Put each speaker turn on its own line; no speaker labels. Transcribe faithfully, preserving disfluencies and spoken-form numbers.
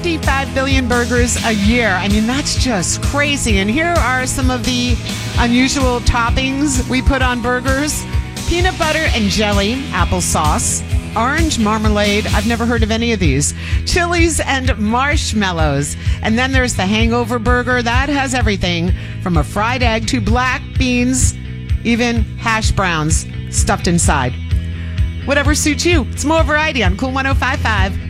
fifty-five billion burgers a year. I mean, that's just crazy. And here are some of the unusual toppings we put on burgers. Peanut butter and jelly, applesauce, orange marmalade. I've never heard of any of these. Chilies and marshmallows. And then there's the hangover burger. That has everything from a fried egg to black beans, even hash browns stuffed inside. Whatever suits you. It's more variety on Cool one oh five five.